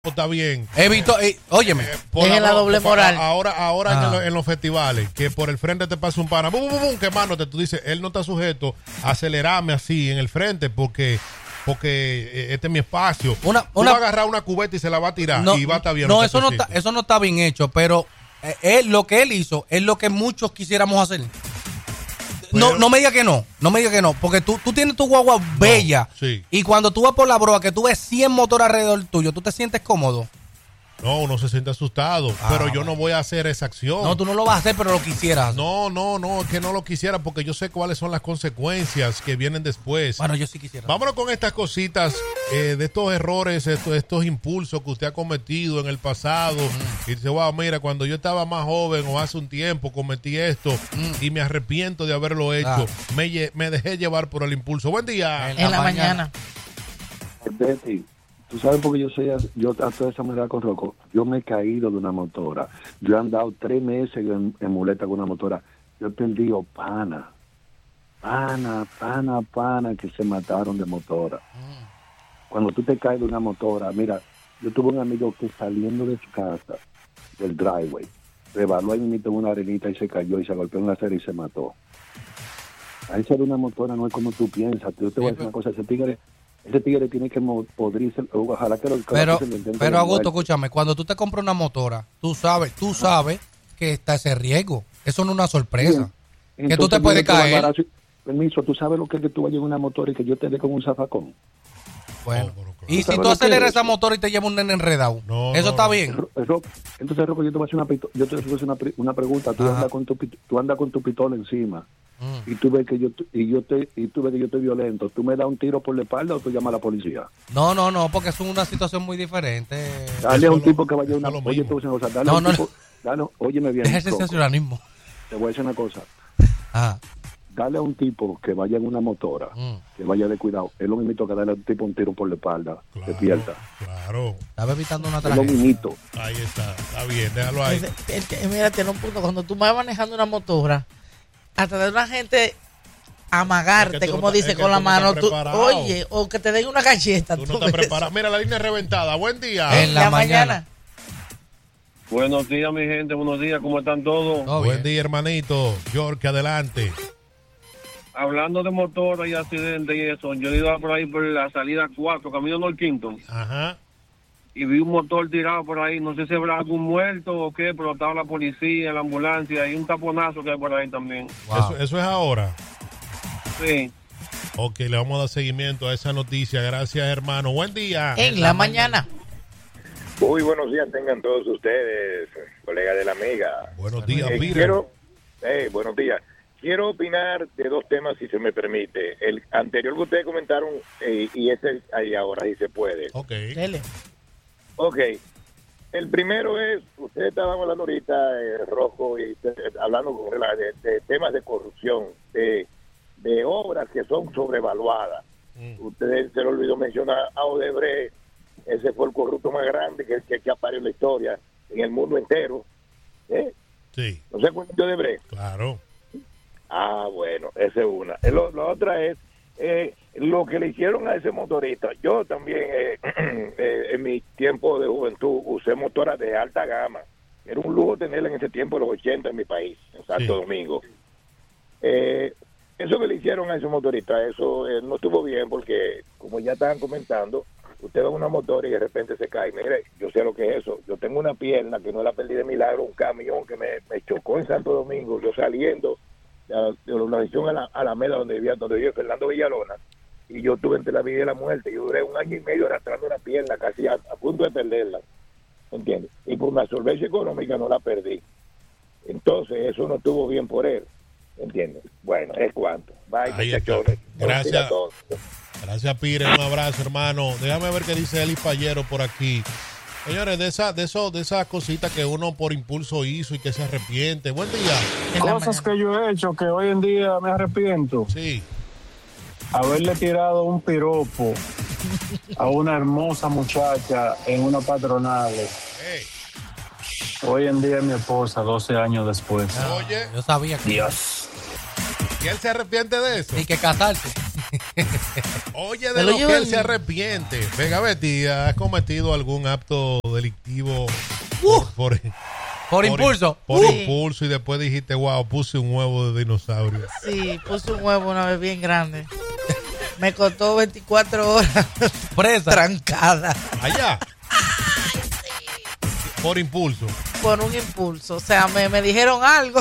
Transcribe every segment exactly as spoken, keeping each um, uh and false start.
Está bien. Evito, eh, óyeme. Eh, es en la doble moral. Ahora, ahora ah. en, lo, en los festivales, que por el frente te pasa un pana, bum, bum, bum, quemándote. Tú dices, él no está sujeto a acelerarme así en el frente porque porque este es mi espacio. Una, Tú una, va a agarrar una cubeta y se la va a tirar no, y va a estar bien. No, eso no está, eso no está bien hecho, pero eh, él, lo que él hizo es lo que muchos quisiéramos hacer. Pero, no, no me diga que no, no me diga que no, porque tú, tú tienes tu guagua bella no, sí. y cuando tú vas por la broa que tú ves cien motores alrededor tuyo, ¿tú te sientes cómodo? No, uno se siente asustado, ah, pero yo bueno. no voy a hacer esa acción. No, tú no lo vas a hacer, pero lo quisieras. No, no, no, es que no lo quisiera porque yo sé cuáles son las consecuencias que vienen después. Bueno, yo sí quisiera. Vámonos con estas cositas eh, de estos errores, estos, estos impulsos que usted ha cometido en el pasado. Mm. Y dice, wow, mira, cuando yo estaba más joven o hace un tiempo cometí esto mm. y me arrepiento de haberlo hecho. Claro. Me, me dejé llevar por el impulso. Buen día. En la, en la mañana. mañana. Tú sabes por qué yo soy, yo trato de esa manera con Rocco. Yo me he caído de una motora. Yo he andado tres meses en, en muleta con una motora. Yo he perdido pana, pana, pana, pana que se mataron de motora. Cuando tú te caes de una motora, mira, yo tuve un amigo que saliendo de su casa, del driveway, rebaló ahí mismo en una arenita y se cayó y se golpeó en la acera y se mató. Ahí ser una motora no es como tú piensas. Yo te voy a decir una cosa, ese tigre... Ese tigre tiene que podrirse, ojalá que lo que Pero, lo pero Augusto, escúchame, cuando tú te compras una motora, tú sabes, tú sabes que está ese riesgo. Eso no es una sorpresa. Bien. Que tú te puedes caer. Embarazo, permiso, tú sabes lo que es que tú vayas en una motora y que yo te dé con un zafacón. Bueno, oh, claro. Y si tú aceleras esa motora y te lleva un nene enredado, no, eso no, está bien. Eso, entonces, Rocco, yo te voy a hacer una, yo te voy a hacer una, una pregunta. Tú andas, con tu, tú andas con tu pistola encima. Mm. Y tú ves que yo y yo te y tú ves que yo estoy violento, ¿tú me das un tiro por la espalda o tú llamas a la policía? No, no, no, porque es una situación muy diferente. Dale a un tipo que vaya a una oye, tú, o sea, dale no, a un no, tipo, dale, óyeme bien. Deja el sensacionalismo. Te voy a decir una cosa. Ah. Dale a un tipo que vaya en una motora, mm. que vaya de cuidado. Es lo mismo que darle a un tipo un tiro por la espalda, claro, despierta. Claro. Estaba evitando una tragedia. Es lo mismo. Ahí está, está bien, déjalo ahí. Es, es, es, mira, tiene un punto. Cuando tú vas manejando una motora, hasta de una gente amagarte, es como no, dice, con la mano, tú, oye, o que te den una galleta. Tú no estás preparado. Mira, la línea reventada. Buen día. En la, la mañana. mañana. Buenos días, mi gente. Buenos días. ¿Cómo están todos? Oh, Buen día, hermanito. York, adelante. Hablando de motor y accidentes y eso, yo iba por ahí por la salida cuatro, camino Norquinton. Ajá. Y vi un motor tirado por ahí, no sé si habrá algún muerto o qué, pero estaba la policía, la ambulancia y un taponazo que hay por ahí también. Wow. Eso, eso es ahora. Sí. Ok, le vamos a dar seguimiento a esa noticia. Gracias, hermano. Buen día. En, en la, la mañana. mañana. Muy buenos días tengan todos ustedes, colega de la amiga. Buenos días, eh, Peter. Quiero, eh, buenos días. Quiero opinar de dos temas, si se me permite. El anterior que ustedes comentaron eh, y este ahí ahora, si se puede. Ok. Dele. Ok. El primero es, ustedes estaban hablando ahorita, eh, Rocco, y eh, hablando con, de, de temas de corrupción, de, de obras que son sobrevaluadas. Mm. Ustedes se le olvidó mencionar a Odebrecht. Ese fue el corrupto más grande que, que, que apareció en la historia, en el mundo entero. ¿Eh? Sí. ¿No se acuerdan de Odebrecht? Claro. Ah, bueno, esa es una. Lo, la otra es eh, lo que le hicieron a ese motorista. Yo también, eh, eh, en mi tiempo de juventud, usé motoras de alta gama. Era un lujo tenerla en ese tiempo, en los ochenta, en mi país, en Santo sí. Domingo. Eh, eso que le hicieron a ese motorista, eso eh, no estuvo bien porque, como ya estaban comentando, usted va a una motora y de repente se cae. Mire, yo sé lo que es eso. Yo tengo una pierna que no la perdí de milagro, un camión que me, me chocó en Santo Domingo, yo saliendo de la organización a la, a la meda donde vivía, donde vivía Fernando Villalona, y yo estuve entre la vida y la muerte. Yo duré un año y medio arrastrando una pierna casi a, a punto de perderla, ¿entiendes? Y por una solvencia económica no la perdí. Entonces eso no estuvo bien por él, ¿entiendes? Bueno, es cuanto. Bye, muchachones. Gracias. Gracias, Pire. Un abrazo, hermano. Déjame ver qué dice Eli Payero por aquí. Señores, de esa, de eso, de esas cositas que uno por impulso hizo y que se arrepiente. Buen día. Cosas que yo he hecho que hoy en día me arrepiento. Sí. Haberle tirado un piropo a una hermosa muchacha en una patronal. Hey. Hoy en día es mi esposa, doce años después. Oye. Yo sabía que... Dios. ¿Y él se arrepiente de eso? Y que casarse. Oye, de lo que él se arrepiente. Venga, Betty, ¿has cometido algún acto delictivo uh, por, por, por, por impulso? Por sí. impulso y después dijiste, wow, puse un huevo de dinosaurio. Sí, puse un huevo una vez bien grande. Me costó veinticuatro horas presa. Trancada. Allá. Por impulso. Por un impulso. O sea, me, me dijeron algo.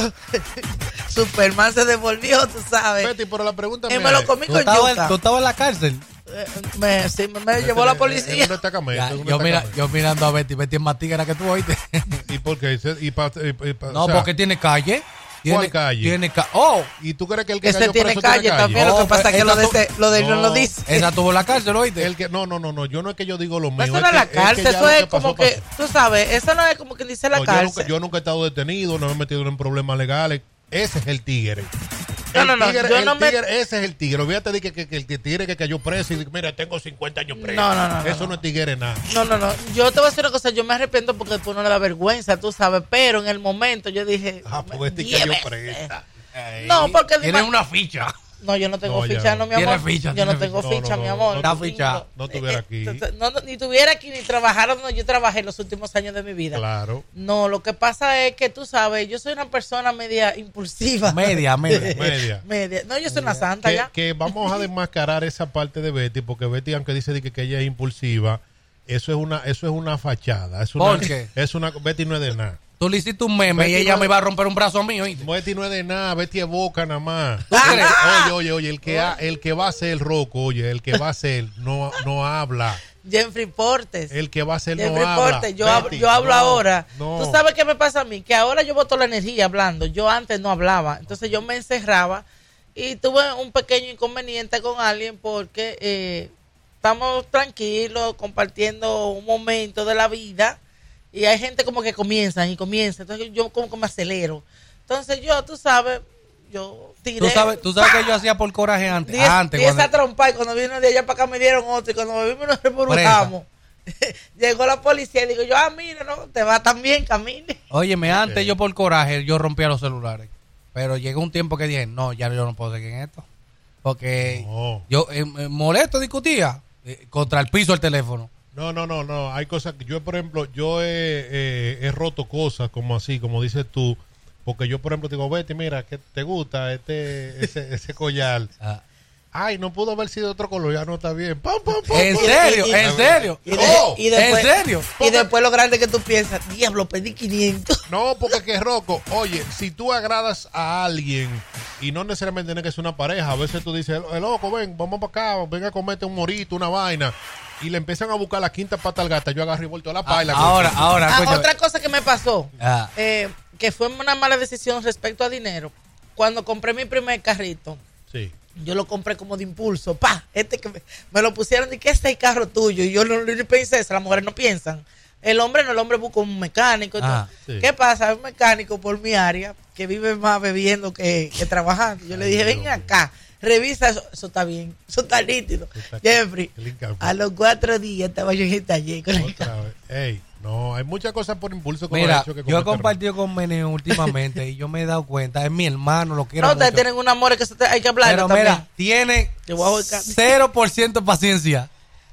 Superman se devolvió, tú sabes. Betty, pero la pregunta y me lo comí ¿Tú con estabas, yuca. ¿Tú estabas en la cárcel? Eh, me, sí, me, me llevó la policía. Ya, yo, mira, yo mirando a Betty. Betty es más tigre que tú, oíste. ¿Y por qué? Y pa, y pa, no, o sea, porque tiene calle. ¿Cuál tiene calle? Tiene ca oh. ¿Y tú crees que el que ese cayó tiene preso calle, tiene calle? también? Oh, lo que pasa es que lo de, ese, lo de él no, no lo dice. Esa tuvo la cárcel, oíste. El que, no, no, no, no. Yo no es que yo digo lo mío. Eso no es la que, cárcel. es que eso es que como pasó, que, pasó. tú sabes, eso no es como que dice la no, cárcel. Yo nunca, yo nunca he estado detenido, no me he metido en problemas legales. Ese es el tigre. No, el no, no, tigre, yo el no me... tigre, ese es el tigre. Olvídate de que, que, que el tigre que cayó preso y dice, mira, tengo cincuenta años preso. No, no, no. Eso no, no es tigre nada. No, no, no. Yo te voy a decir una cosa. Yo me arrepiento porque después no le da vergüenza, tú sabes. Pero en el momento yo dije. Ah, pues este cayó presa. No, porque. Tiene una ficha. No, yo no tengo No, ficha, no. no, mi amor. Tiene ficha, yo tiene no tengo ficha. ficha, No, no, mi no, amor. no, Está ficha. No estuviera aquí. No, no, ni estuviera aquí, ni trabajara donde yo trabajé los últimos años de mi vida. Claro. No, lo que pasa es que tú sabes, yo soy una persona media impulsiva. Media, media. Media. media. No, yo soy una santa Que, ya. que vamos a desmascarar esa parte de Betty, porque Betty, aunque dice de que, que ella es impulsiva, eso es una, eso es una fachada. Es una, ¿Por qué? Es una, Betty no es de nada. Tú le hiciste un meme Betty y ella no- me iba a romper un brazo a mí, oíste. Betty no es de nada, Betty es boca nada más. ¿Tú crees? Oye, oye, oye, el que, ha- el que va a ser roco, oye, el que va a ser no, no habla. Jeffrey Portes. El que va a ser no Jeffrey habla. Portes, yo, Betty, hablo, yo hablo no, ahora. no. Tú sabes qué me pasa a mí, que ahora yo boto la energía hablando. Yo antes no hablaba, entonces yo me encerraba y tuve un pequeño inconveniente con alguien porque eh, estamos tranquilos compartiendo un momento de la vida y hay gente como que comienza y comienza, entonces yo como que me acelero. Entonces yo, tú sabes, yo tiré. Tú sabes, tú sabes que yo hacía por coraje antes. Diez, antes diez cuando- a trompar y cuando vino de allá para acá me dieron otro y cuando me vimos nos reburujamos. Llegó la policía y digo yo, ah, mira, no, te va tan bien, camine. Óyeme, antes yo por coraje yo rompía los celulares. Pero llegó un tiempo que dije, no, ya yo no puedo seguir en esto. Porque No. yo eh, eh, molesto discutía eh, contra el piso el teléfono. No, no, no, no. Hay cosas que yo, por ejemplo, yo he, eh, he roto cosas como así, como dices tú. Porque yo, por ejemplo, te digo, Betty, mira, ¿qué te gusta este ese, ese collar? Ah. Ay, no pudo haber sido otro color, ya no está bien. ¡Pam, pam, pam! ¿En pam! serio? y- ¿En serio? Y, de- Oh, y después, ¿en serio? Y después lo grande que tú piensas, diablo, pedí quinientos. No, porque que Rocco, oye, si tú agradas a alguien y no necesariamente tiene que ser una pareja, a veces tú dices, "Eh, loco, ven, vamos para acá, ven a comerte un morito, una vaina", y le empiezan a buscar la quinta pata al gata, yo agarro y vuelto a la paila. Ahora, ahora, Ah, escúchame. otra cosa que me pasó, Ah. eh, que fue una mala decisión respecto a dinero. Cuando compré mi primer carrito, Sí. yo lo compré como de impulso. Pa, este que me, me lo pusieron y que este es el carro tuyo. Y yo no, no, ni pensé eso, las mujeres no piensan. El hombre no, el hombre busca un mecánico. y Ah, todo. sí. ¿Qué pasa? Hay un mecánico por mi área que vive más bebiendo que, que trabajando. Yo le dije, ven acá, revisa eso. Eso está bien, eso está nítido. Está- Jeffrey, el incapaz. a los cuatro días estaba yo en el taller con el Otra vez. Ey, no, hay muchas cosas por impulso como Mira, hecho que yo he comete compartido con Meneo últimamente y yo me he dado cuenta, es mi hermano, lo quiero No, ustedes mucho. tienen un amor que eso te- hay que hablar Pero también. mira, tiene Te voy a ahorcar. cero por ciento paciencia.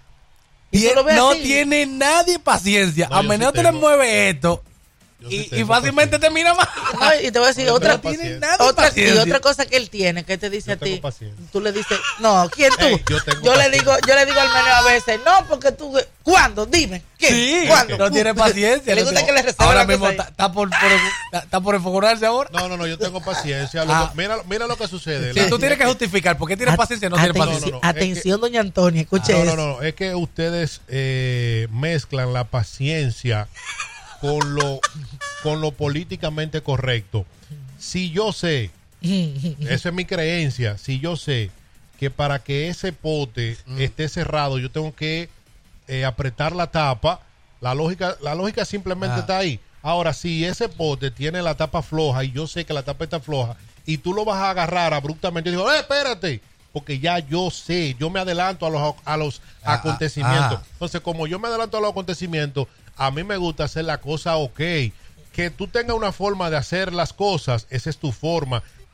¿Y tú Tie- lo ves no así? tiene nadie paciencia. No, a yo Meneo sí tú le tengo. mueves esto Yo sí y, y tengo fácilmente te mira más. No, y te voy a decir Yo otra tengo paciencia. Nada de otra, y paciencia. otra cosa que él tiene, que te dice Yo a ti, tengo paciencia. tú le dices, no, ¿quién tú? Ey, yo tengo yo le paciencia. digo, yo le digo al meneo a veces, no, porque tú, ¿cuándo? Dime, ¿quién? Sí, ¿Cuándo? no tiene paciencia. Le no gusta tiene- que le reserve ahora la mismo cosa está, ahí. está por, por, está, está por enfogonarse ahora. No, no, no, yo tengo paciencia. Lo Ah. que- mira, mira lo que sucede. Si La- tú tienes que justificar por qué tienes At- paciencia, no tienes atención, paciencia. No, no, no, es atención, doña Antonia, escuche No, eso. no, no, es que ustedes eh, mezclan la paciencia con lo, con lo políticamente correcto. Si yo sé, esa es mi creencia, si yo sé que para que ese pote esté cerrado yo tengo que eh, apretar la tapa, la lógica, la lógica simplemente Ah. está ahí. Ahora, si ese pote tiene la tapa floja y yo sé que la tapa está floja y tú lo vas a agarrar abruptamente, yo digo, eh, espérate, porque ya yo sé, yo me adelanto a los, a los Ah, acontecimientos. ah. Entonces, como yo me adelanto a los acontecimientos, a mí me gusta hacer la cosa ok. Que tú tengas una forma de hacer las cosas, esa es tu forma.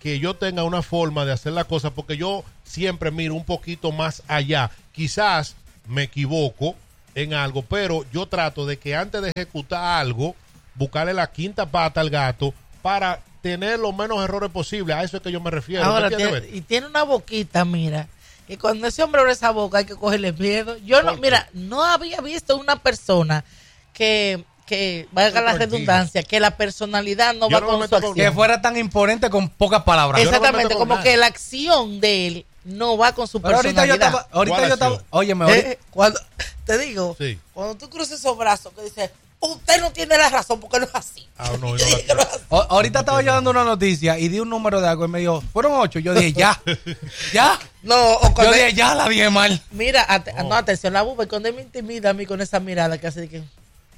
que yo tenga una forma de hacer la cosa, porque yo siempre miro un poquito más allá. Quizás me equivoco en algo, pero yo trato de que antes de ejecutar algo, buscarle la quinta pata al gato para tener los menos errores posibles. A eso es que yo me refiero. Ahora, tiene, y tiene una boquita, mira, que cuando ese hombre abre esa boca hay que cogerle miedo. Yo no, mira, no había visto una persona que, que valga la redundancia, que la personalidad no yo va no con su acción. Que fuera tan imponente con pocas palabras. Exactamente, no como nada. que la acción de él no va con su Pero ahorita yo personalidad. estaba, ahorita ¿Cuál yo estaba, acción? óyeme, ahorita, Eh, cuando, te digo, Sí. cuando tú cruces esos brazos que dices, usted no tiene la razón porque no es así. Ah, no, Yo no la- dije que no es así. o- ahorita estaba yo dando una noticia y di un número de algo y me dijo, fueron ocho. Yo dije, ya, ya. No, o Yo cuando dije, ya la dije mal. mira, at- no, atención, la buba, y cuando él me intimida a mí con esa mirada que hace de que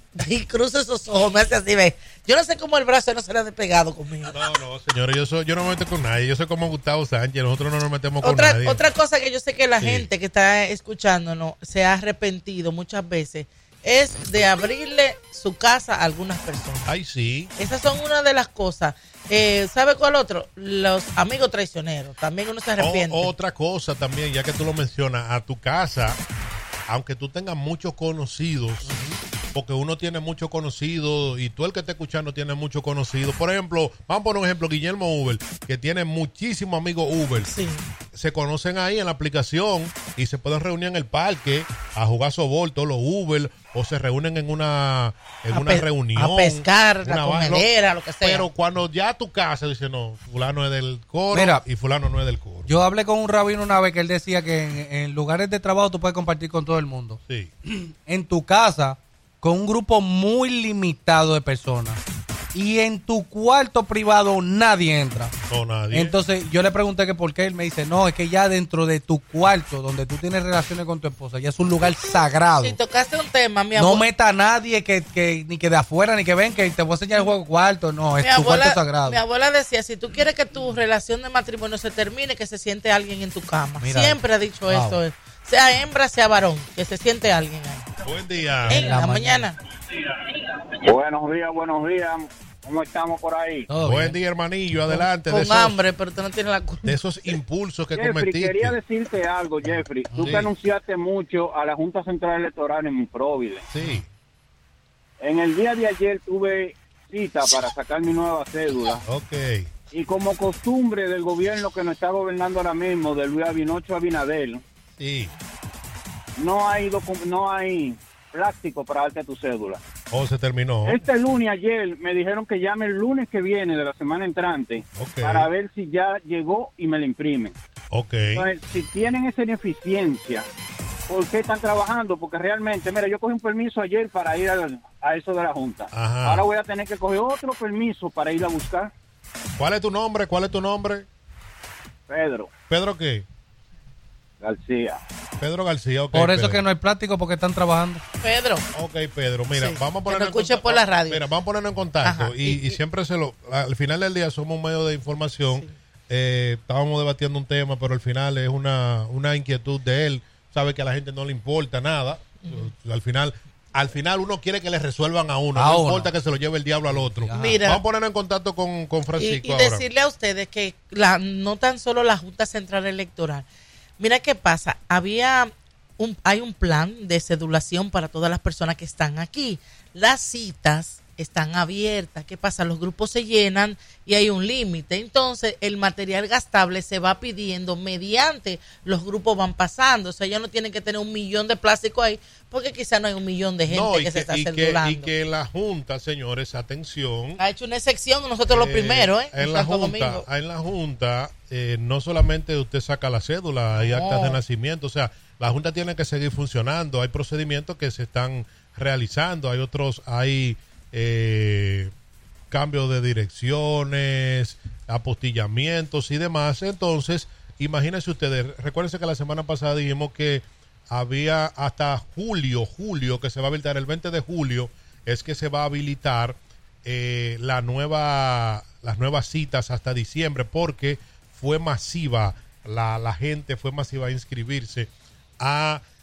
y cruza esos ojos, me hace así, ve. Yo no sé cómo el brazo no se le ha despegado conmigo. No, no, señores, yo, soy, yo no me meto con nadie. Yo soy como Gustavo Sánchez, nosotros no nos metemos con Otra, nadie. otra cosa que yo sé que la Sí. gente que está escuchándonos se ha arrepentido muchas veces es de abrirle su casa a algunas personas. Ay, sí. Esas son una de las cosas. Eh, ¿Sabe cuál otro? Los amigos traicioneros. También uno se arrepiente. O- otra cosa también, ya que tú lo mencionas, a tu casa, aunque tú tengas muchos conocidos, porque uno tiene muchos conocidos y tú el que está escuchando tiene muchos conocidos. Por ejemplo, vamos a poner un ejemplo, Guillermo Uber, que tiene muchísimos amigos Uber. Sí. Se conocen ahí en la aplicación y se pueden reunir en el parque a jugar sobol, todos los Uber, o se reúnen en una en A una pe- reunión. a pescar, la una vaina, comedera, lo que sea. Pero cuando ya a tu casa dice, no, fulano es del coro Mira, y fulano no es del coro. Yo hablé con un rabino una vez que él decía que en, en lugares de trabajo tú puedes compartir con todo el mundo. Sí. En tu casa, con un grupo muy limitado de personas. Y en tu cuarto privado nadie entra. No, nadie. Entonces yo le pregunté que por qué. Él me dice, no, es que ya dentro de tu cuarto, donde tú tienes relaciones con tu esposa, ya es un lugar sagrado. Si tocaste un tema, mi No abuela, meta a nadie que, que ni que de afuera, ni que ven, que te voy a enseñar el juego cuarto. No, es mi tu abuela, cuarto sagrado. mi abuela decía, si tú quieres que tu relación de matrimonio se termine, que se siente alguien en tu cama. Mira, Siempre ha dicho wow. eso. Sea hembra, sea varón, que se siente alguien ahí. Buen día. En la, la mañana. Buenos días, buenos días. ¿Cómo estamos por ahí? Todo Buen bien. día, hermanillo. Adelante. de Con esos, hambre, pero tú no tienes la culpa. de esos impulsos que Jeffrey, cometiste. quería decirte algo, Jeffrey. Tú Sí. que anunciaste mucho a la Junta Central Electoral en Providence. Sí. En el día de ayer tuve cita para sacar mi nueva cédula. Ok. Y como costumbre del gobierno que nos está gobernando ahora mismo, de Luis Abinocho Abinadel, Sí. no hay, docu- no hay plástico para darte tu cédula. Oh, se terminó. Este lunes, ayer, me dijeron que llame el lunes que viene de la semana entrante Ok. para ver si ya llegó y me la imprimen. Ok. Entonces, si tienen esa ineficiencia, ¿por qué están trabajando? Porque realmente, mira, yo cogí un permiso ayer para ir al- a eso de la Junta. Ajá. Ahora voy a tener que coger otro permiso para ir a buscar. ¿Cuál es tu nombre? ¿Cuál es tu nombre? Pedro ¿Pedro qué? García. Pedro García. Ok, Por eso Pedro. que no hay plástico, porque están trabajando. Pedro, Ok, Pedro, mira, Sí, vamos a que ponernos lo en escuche contacto- por la radio. Mira, vamos a ponernos en contacto Ajá, y, y- y siempre se lo, al final del día somos un medio de información. Sí. Eh, estábamos debatiendo un tema, pero al final es una, una inquietud de él. Sabe que a la gente no le importa nada. Al final, al final uno quiere que le resuelvan a uno. A no uno. importa que se lo lleve el diablo al otro. Mira. Vamos a ponernos en contacto con, con y, Francisco y ahora. decirle a ustedes que la, no tan solo la Junta Central Electoral. Mira qué pasa. Había un, hay un plan de cedulación para todas las personas que están aquí. Las citas están abiertas. ¿Qué pasa? Los grupos se llenan y hay un límite. Entonces, el material gastable se va pidiendo mediante los grupos van pasando. O sea, ellos no tienen que tener un millón de plástico ahí porque quizá no hay un millón de gente No, y que, se está y que, cedulando. y que la Junta, señores, atención. Ha hecho una excepción, nosotros los Eh, primeros, ¿eh? En la Santo Junta, Domingo. en la Junta eh, no solamente usted saca la cédula, hay No. actas de nacimiento, o sea, la Junta tiene que seguir funcionando, hay procedimientos que se están realizando, hay otros, hay eh, cambios de direcciones, apostillamientos y demás. Entonces, imagínense ustedes, recuérdense que la semana pasada dijimos que había hasta julio, julio, que se va a habilitar el veinte de julio, es que se va a habilitar eh, la nueva, las nuevas citas hasta diciembre, porque fue masiva, la, la gente fue masiva a inscribirse a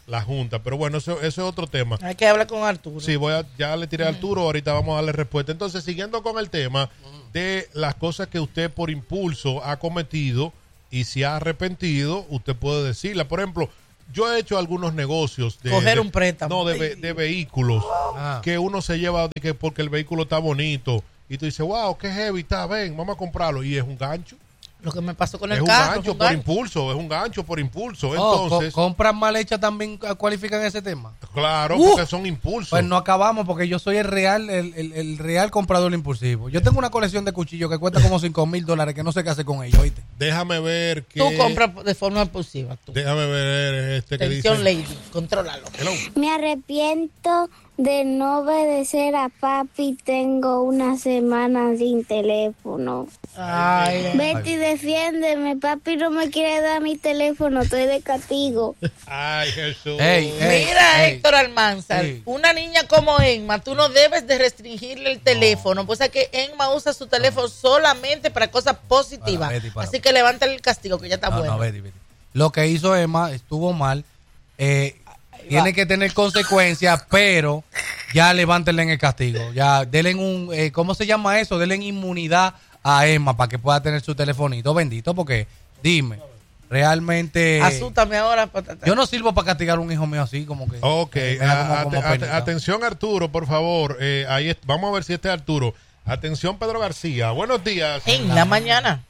la Junta. Pero bueno, eso, eso es otro tema. Hay que hablar con Arturo. Sí, voy a, ya le tiré a Arturo, ahorita vamos a darle respuesta. Entonces, siguiendo con el tema de las cosas que usted por impulso ha cometido y si ha arrepentido, usted puede decirla. Por ejemplo, yo he hecho algunos negocios de... Coger de- un préstamo. No, de, ve- de vehículos Ah. que uno se lleva de que porque el vehículo está bonito y tú dices, wow, qué heavy está, ven, vamos a comprarlo. Y es un gancho. Lo que me pasó con Es el un carro. gancho fue un por gancho. impulso, es un gancho por impulso. Oh, Entonces, co- compras mal hechas también cualifican ese tema. claro, Uh, porque son impulsos. Pues no acabamos porque yo soy el real, el, el, el real comprador impulsivo. Yo tengo una colección de cuchillos que cuesta como cinco mil dólares que no sé qué hacer con ellos, ¿oíste? Déjame ver que... Tú compras de forma impulsiva. Tú. Déjame ver este que Atención, dice... lady. Contrólalo. Hello. Me arrepiento de no obedecer a papi. Tengo una semana sin teléfono. Ay, Betty, defiéndeme. Papi no me quiere dar mi teléfono. Estoy de castigo. Ay, Jesús. Ey, ey, Mira, ey. Héctor Almanzar, Sí. una niña como Emma, tú no debes de restringirle el teléfono, pues es que Emma usa su teléfono solamente para cosas positivas. Para, Betty, para. Así que levántale el castigo, que ya está No, bueno. no, Betty, Betty. Lo que hizo Emma estuvo mal. Eh, tiene que tener consecuencias, pero ya levántenle en el castigo. Ya denle un, eh, ¿cómo se llama eso? Denle inmunidad a Emma para que pueda tener su telefonito bendito, porque dime, realmente Asústame ahora, patata. yo no sirvo para castigar a un hijo mío así, como que Ok, eh, me da como- a- como ate- ate- penita. atención Arturo, por favor. Eh, ahí es- vamos a ver si este es Arturo. Atención Pedro García. Buenos días. En la mañana.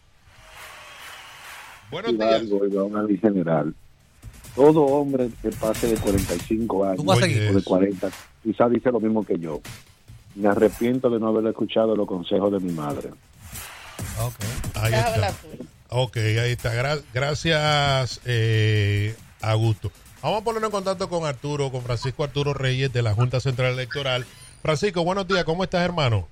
Buenos días. Algo, y una ley general. Todo hombre que pase de cuarenta y cinco años Tú vas a Oye, seguir. o de cuarenta, quizás dice lo mismo que yo. Me arrepiento de no haber escuchado los consejos de mi madre. Ok. Ahí Déjame está. la tuya. Ok, ahí está. Gra- gracias, eh, Augusto. Vamos a ponernos en contacto con Arturo, con Francisco Arturo Reyes de la Junta Central Electoral. Francisco, buenos días. ¿Cómo estás, hermano?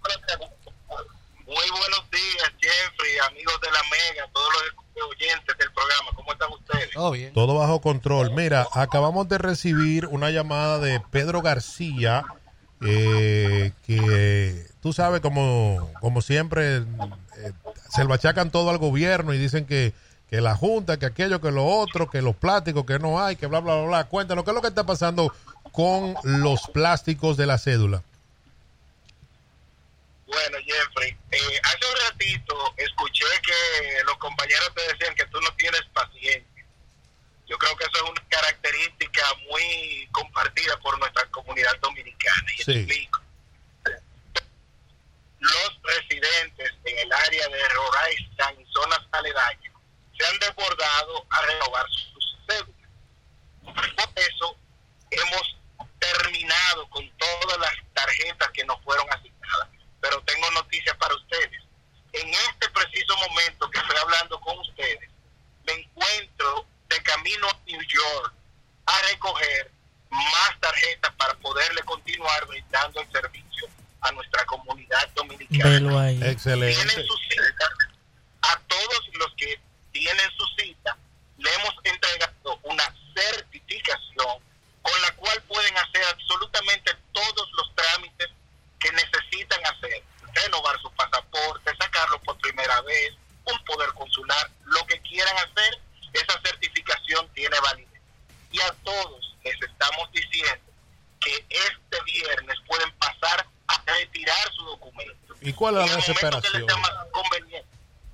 Muy buenos días, Jeffrey, amigos de la Mega, todos los oyentes del programa. ¿Cómo están ustedes? Todo bien. Todo bajo control. Mira, acabamos de recibir una llamada de Pedro García, eh, que tú sabes, como, como siempre, eh, se lo achacan todo al gobierno y dicen que, que la Junta, que aquello, que lo otro, que los plásticos, que no hay, que bla, bla, bla, bla. Cuéntanos, ¿qué es lo que está pasando con los plásticos de la cédula? Bueno, Jeffrey, eh, hace un ratito escuché que los compañeros te decían que tú no tienes paciencia. Yo creo que eso es una característica muy compartida por nuestra comunidad dominicana. Y Sí. explico. Los residentes en el área de Rhode Island y zonas aledañas se han desbordado a renovar sus cédulas. Por eso hemos terminado con todas las tarjetas que nos fueron asignadas. Pero tengo noticias para ustedes. En este preciso momento que estoy hablando con ustedes, me encuentro de camino a New York a recoger más tarjetas para poderle continuar brindando el servicio a nuestra comunidad dominicana. Velo ahí. Excelente. Tienen su cita. A todos los que tienen su cita, le hemos entregado una certificación con la cual pueden hacer absolutamente todos los trámites que necesitan hacer. Renovar su pasaporte, sacarlo por primera vez, un poder consular, lo que quieran hacer, esa certificación tiene validez. Y a todos les estamos diciendo que este viernes pueden pasar a retirar su documento. ¿Y cuál es En la el momento que les desesperación? sea más conveniente.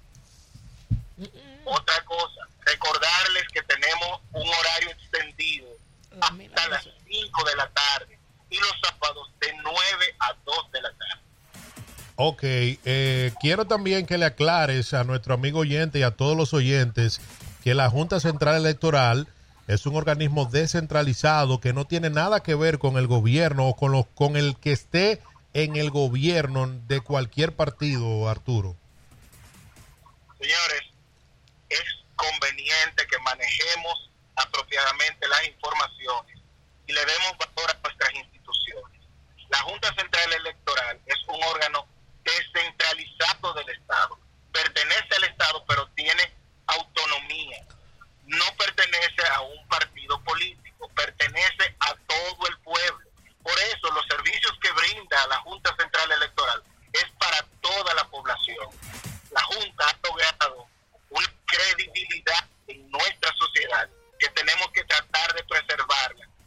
Otra cosa, recordarles que tenemos un horario extendido hasta las cinco de la tarde y los sábados de nueve a dos de la tarde. Ok, eh, quiero también que le aclares a nuestro amigo oyente y a todos los oyentes que la Junta Central Electoral es un organismo descentralizado que no tiene nada que ver con el gobierno o con, los, con el que esté en el gobierno de cualquier partido, Arturo. Señores, es conveniente que manejemos apropiadamente las informaciones y le demos valor a nuestras instituciones. La Junta Central Electoral es un órgano descentralizado del Estado. Pertenece al Estado, pero tiene autonomía. No pertenece a un partido político, pertenece a todo el pueblo. Por eso los servicios que brinda la Junta Central Electoral es para toda la población. La Junta ha logrado una credibilidad en nuestra sociedad que tenemos que tratar de preservarla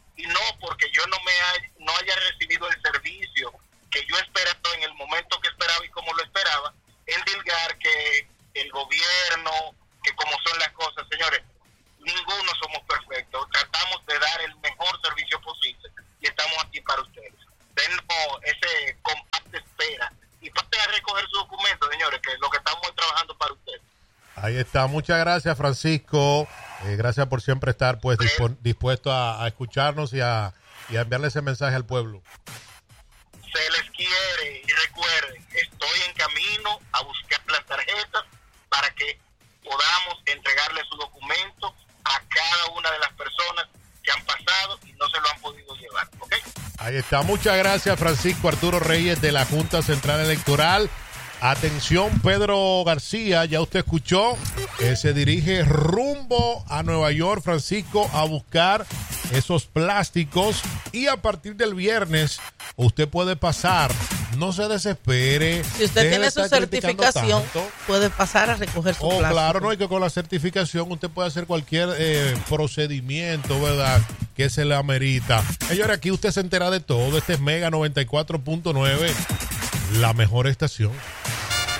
Ahí está, muchas gracias, Francisco. Eh, gracias por siempre estar pues dispu- dispuesto a, a escucharnos y a, y a enviarle ese mensaje al pueblo. Se les quiere y recuerden, estoy en camino a buscar las tarjetas para que podamos entregarle su documento a cada una de las personas que han pasado y no se lo han podido llevar, ¿ok? Ahí está, muchas gracias, Francisco Arturo Reyes de la Junta Central Electoral. Atención, Pedro García, ya usted escuchó, eh, se dirige rumbo a Nueva York, Francisco, a buscar esos plásticos y a partir del viernes usted puede pasar, no se desespere. Si usted tiene su certificación, puede pasar a recoger su oh, plástico. Claro, no, y que con la certificación usted puede hacer cualquier eh, procedimiento, ¿verdad?, que se le amerita. Señores, aquí usted se entera de todo. Este es Mega noventa y cuatro punto nueve, la mejor estación.